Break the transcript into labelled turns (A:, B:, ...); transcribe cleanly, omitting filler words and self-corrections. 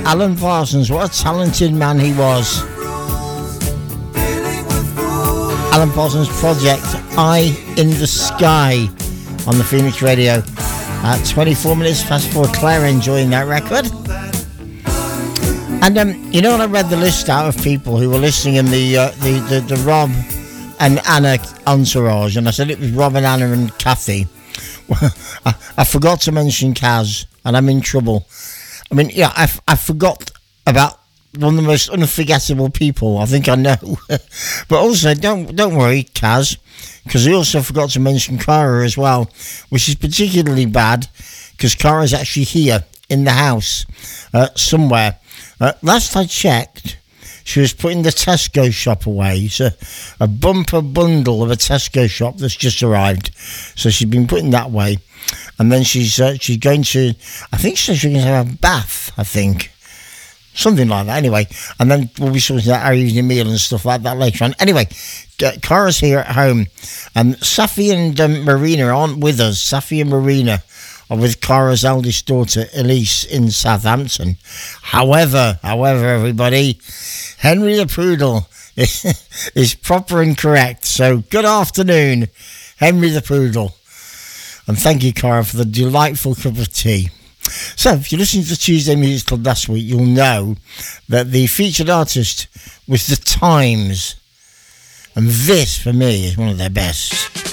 A: Alan Parsons, what a talented man he was. Alan Parsons Project, Eye in the Sky, on the Phoenix Radio. 24 minutes past 4, Claire enjoying that record. And you know, when I read the list out of people who were listening in the Rob and Anna entourage, and I said it was Rob and Anna and Kathy, I forgot to mention Kaz, and I'm in trouble. I mean, yeah, I forgot about one of the most unforgettable people I think I know. But also, don't worry, Kaz, because I also forgot to mention Cara as well, which is particularly bad because Cara's actually here in the house somewhere. Last I checked, she was putting the Tesco shop away. It's a bumper bundle of a Tesco shop that's just arrived. So she's been putting that away. And then she's going to, I think she's going to have a bath, I think. Something like that, anyway. And then we'll be sorting out our evening meal and stuff like that later on. Anyway, Cara's here at home. And Safi and Marina aren't with us. Safi and Marina are with Cara's eldest daughter, Elise, in Southampton. However, everybody, Henry the Poodle is proper and correct. So, good afternoon, Henry the Poodle. And thank you, Cara, for the delightful cup of tea. So, if you listened to the Tuesday Music Club last week, you'll know that the featured artist was The Times. And this, for me, is one of their best.